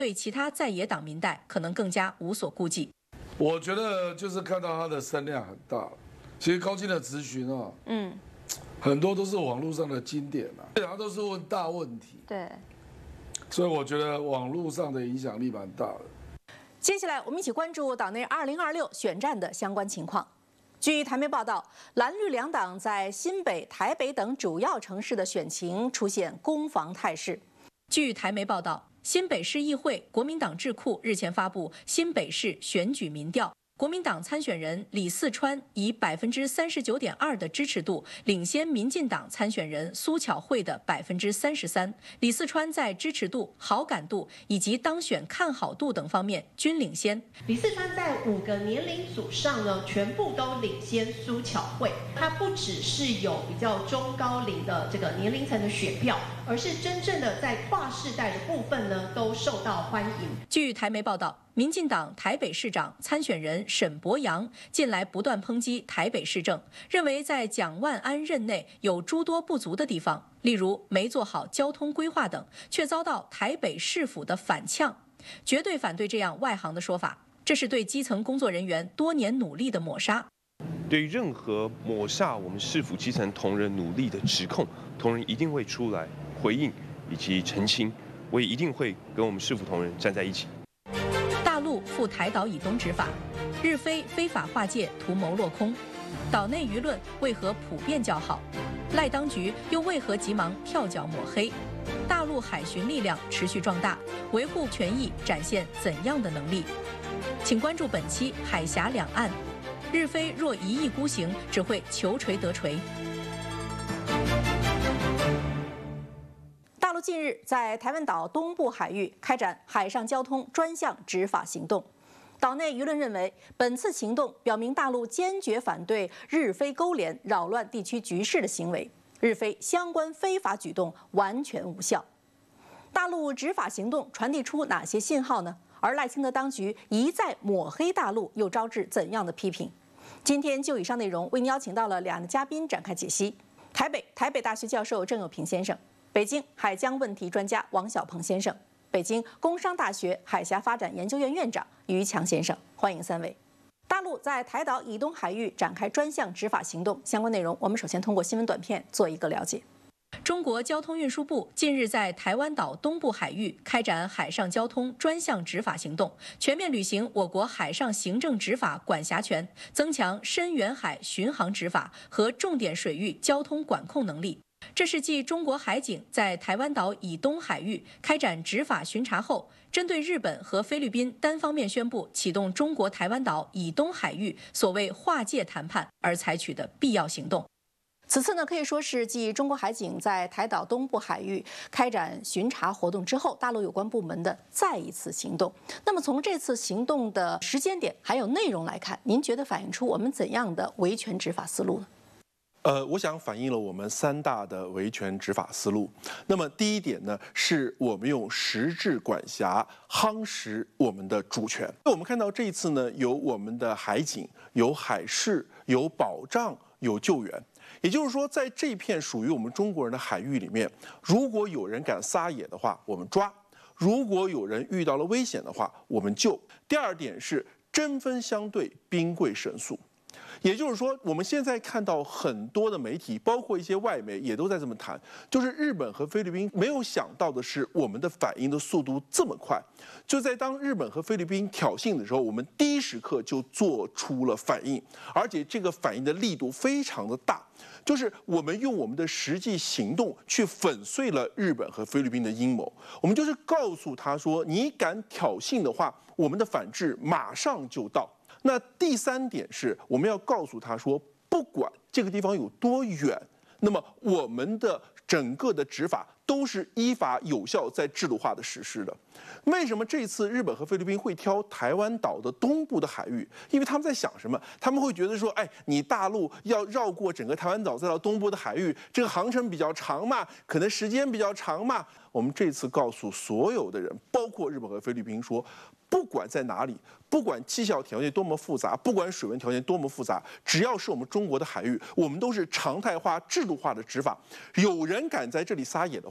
对其他在野党民代可能更加无所顾忌。 我觉得就是看到他的声量很大，其实高金的质询啊，很多都是网络上的经典啊，他都是问大问题。 对， 所以我觉得网络上的影响力蛮大的。 接下来我们一起关注党内2026选战的相关情况。据台媒报道，蓝绿两党在新北、台北等主要城市的选情出现攻防态势。据台媒报道，新北市议会国民党智库日前发布新北市选举民调，国民党参选人李四川以39.2%的支持度领先民进党参选人苏巧慧的33%。李四川在支持度、好感度以及当选看好度等方面均领先。 李四川在5个年龄组上呢，全部都领先苏巧慧。他不只是有比较中高龄的这个年龄层的选票，而是真正的在跨世代的部分呢，都受到欢迎。 据台媒报道，民进党台北市长参选人沈伯洋近来不断抨击台北市政，认为在蒋万安任内有诸多不足的地方，例如没做好交通规划等，却遭到台北市府的反呛，绝对反对这样外行的说法，这是对基层工作人员多年努力的抹杀。 对任何抹煞我们市府基层同仁努力的指控，同仁一定会出来回应以及澄清，我也一定会跟我们市府同仁站在一起。 大陆赴台岛以东执法，日非非法划界图谋落空，岛内舆论为何普遍较好？赖当局又为何急忙跳脚抹黑？大陆海巡力量持续壮大，维护权益展现怎样的能力？请关注本期海峡两岸。日非若一意孤行，只会求锤得锤。大陆近日在台湾岛东部海域开展海上交通专项执法行动，岛内舆论认为，本次行动表明大陆坚决反对日非勾连扰乱地区局势的行为，日非相关非法举动完全无效。大陆执法行动传递出哪些信号呢？而赖清德当局一再抹黑大陆，又招致怎样的批评？今天就以上内容为您邀请到了两位嘉宾展开解析：台北大学教授郑友平先生，北京海疆问题专家王小鹏先生，北京工商大学海峡发展研究院院长于强先生，欢迎三位。大陆在台岛以东海域展开专项执法行动，相关内容我们首先通过新闻短片做一个了解。中国交通运输部近日在台湾岛东部海域开展海上交通专项执法行动，全面履行我国海上行政执法管辖权，增强深远海巡航执法和重点水域交通管控能力。这是继中国海警在台湾岛以东海域开展执法巡查后，针对日本和菲律宾单方面宣布启动中国台湾岛以东海域所谓划界谈判而采取的必要行动。此次呢，可以说是继中国海警在台岛东部海域开展巡查活动之后，大陆有关部门的再一次行动。那么从这次行动的时间点还有内容来看，您觉得反映出我们怎样的维权执法思路呢？ 我想反映了我们3大的维权执法思路。那么第一点呢，是我们用实质管辖夯实我们的主权。我们看到这一次呢，有我们的海警，有海事，有保障，有救援。也就是说，在这片属于我们中国人的海域里面，如果有人敢撒野的话，我们抓；如果有人遇到了危险的话，我们救。第二点是针锋相对，兵贵神速。也就是说，我们现在看到很多的媒体，包括一些外媒，也都在这么谈，就是日本和菲律宾没有想到的是，我们的反应的速度这么快。就在当日本和菲律宾挑衅的时候，我们第一时刻就做出了反应，而且这个反应的力度非常的大。就是我们用我们的实际行动去粉碎了日本和菲律宾的阴谋。我们就是告诉他说，你敢挑衅的话，我们的反制马上就到。那第3点是，我们要告诉他说，不管这个地方有多远，那么我们的整个的执法都是依法有效在制度化的实施的。为什么这次日本和菲律宾会挑台湾岛的东部的海域？因为他们在想什么？他们会觉得说，哎，你大陆要绕过整个台湾岛再到东部的海域，这个航程比较长嘛，可能时间比较长嘛。我们这次告诉所有的人，包括日本和菲律宾说，不管在哪里，不管气象条件多么复杂，不管水文条件多么复杂，只要是我们中国的海域，我们都是常态化、制度化的执法。有人敢在这里撒野的话，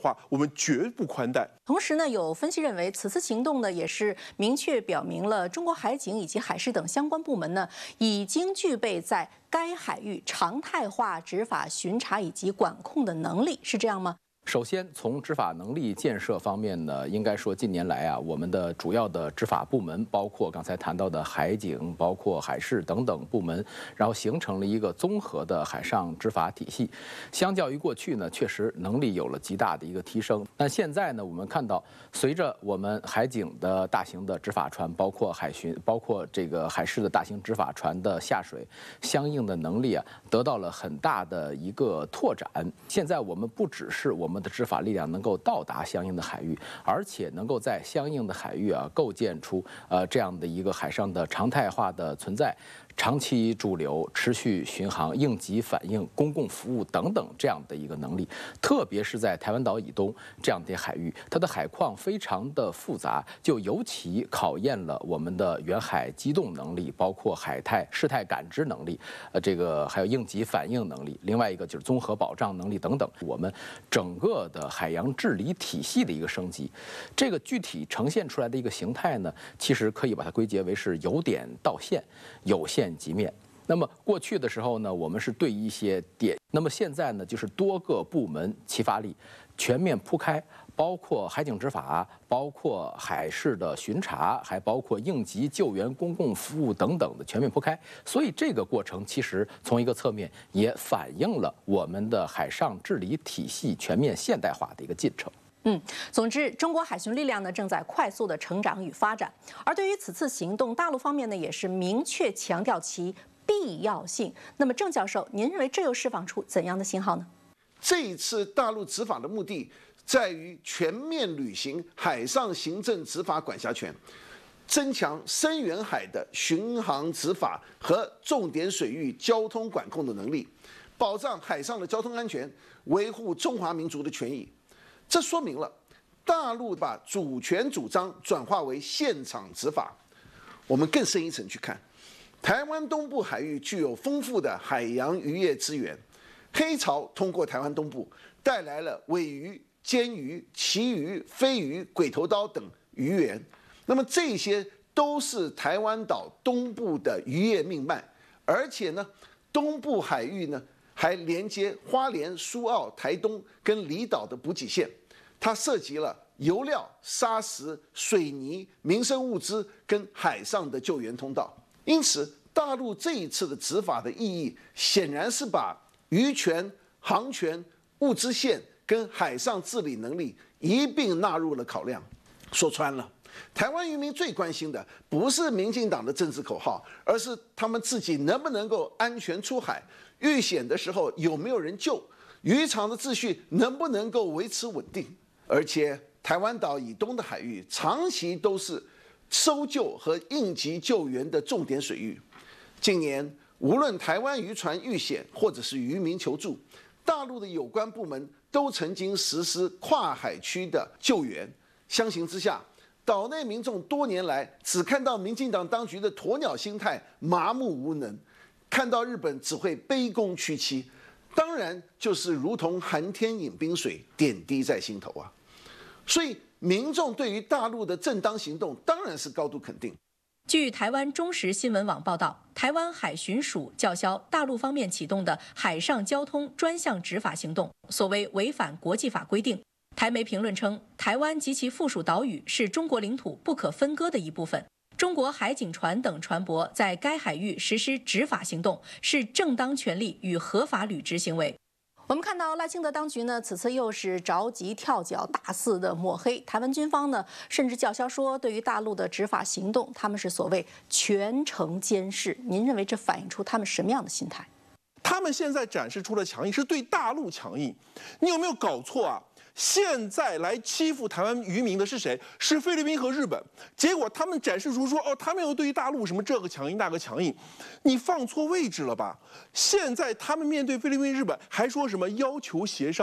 话，我们绝不宽待。 同时呢，有分析认为，此次行动呢也是明确表明了中国海警以及海事等相关部门呢已经具备在该海域常态化执法巡查以及管控的能力，是这样吗？ 首先，从执法能力建设方面呢，应该说近年来啊，我们的主要的执法部门，包括刚才谈到的海警、包括海事等等部门，然后形成了一个综合的海上执法体系。相较于过去呢，确实能力有了极大的一个提升。但现在呢，我们看到，随着我们海警的大型的执法船，包括海巡、包括这个海事的大型执法船的下水，相应的能力啊，得到了很大的一个拓展。现在我们不只是我们的执法力量能够到达相应的海域，而且能够在相应的海域啊构建出这样的一个海上的常态化的存在。长期驻留、持续巡航、应急反应、公共服务等等这样的一个能力，特别是在台湾岛以东这样的海域，它的海况非常的复杂，就尤其考验了我们的远海机动能力，包括事态感知能力，这个还有应急反应能力。另外一个就是综合保障能力等等，我们整个的海洋治理体系的一个升级。这个具体呈现出来的一个形态呢，其实可以把它归结为是由点到线，有线及面。那么过去的时候呢，我们是对一些点，那么现在呢，就是多个部门齐发力，全面铺开，包括海警执法，包括海事的巡查，还包括应急救援、公共服务等等的全面铺开。所以这个过程其实从一个侧面也反映了我们的海上治理体系全面现代化的一个进程。 总之，中国海巡力量呢正在快速的成长与发展，而对于此次行动，大陆方面呢也是明确强调其必要性。那么，郑教授，您认为这又释放出怎样的信号呢？ 这一次大陆执法的目的在于全面履行海上行政执法管辖权，增强深远海的巡航执法和重点水域交通管控的能力，保障海上的交通安全，维护中华民族的权益。这说明了大陆把主权主张转化为现场执法。我们更深一层去看，台湾东部海域具有丰富的海洋渔业资源，黑潮通过台湾东部，带来了尾鱼、鲣鱼、旗鱼、飞鱼、鬼头刀等鱼源。那么这些都是台湾岛东部的渔业命脉，而且呢，东部海域呢还连接花莲、苏澳、台东跟离岛的补给线。它涉及了油料、砂石、水泥、民生物资跟海上的救援通道。因此，大陆这一次的执法的意义，显然是把渔权、航权、物资线跟海上治理能力一并纳入了考量。说穿了，台湾渔民最关心的不是民进党的政治口号，而是他们自己能不能够安全出海，遇险的时候有没有人救，渔场的秩序能不能够维持稳定。而且台湾岛以东的海域长期都是搜救和应急救援的重点水域。近年，无论台湾渔船遇险，或者是渔民求助，大陆的有关部门都曾经实施跨海区的救援。相形之下，岛内民众多年来只看到民进党当局的鸵鸟心态，麻木无能，看到日本只会卑躬屈膝，当然就是如同寒天饮冰水，点滴在心头啊。所以，民众对于大陆的正当行动当然是高度肯定。 据台湾中时新闻网报道，台湾海巡署叫嚣大陆方面启动的海上交通专项执法行动，所谓违反国际法规定。台媒评论称，台湾及其附属岛屿是中国领土不可分割的一部分。中国海警船等船舶在该海域实施执法行动，是正当权利与合法履职行为。我们看到赖清德当局呢，此次又是着急跳脚，大肆的抹黑台湾军方呢，甚至叫嚣说，对于大陆的执法行动，他们是所谓全程监视。您认为这反映出他们什么样的心态？ 他们现在展示出的强硬是对大陆强硬，你有没有搞错啊？现在来欺负台湾渔民的是谁？是菲律宾和日本。结果他们展示出说，他们又对于大陆什么这个强硬那个强硬，你放错位置了吧？现在他们面对菲律宾、日本还说什么要求协商，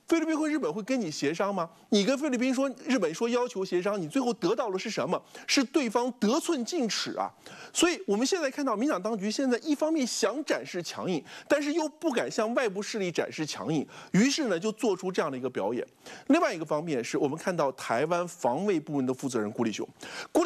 菲律宾日本会跟你协商吗？你跟菲律宾说，日本说要求协商，你最后得到的是什么？是对方得寸进尺啊！所以我们现在看到民进党当局现在一方面想展示强硬，但是又不敢向外部势力展示强硬，于是呢就做出这样的一个表演。另外一个方面是我们看到台湾防卫部门的负责人顾立雄，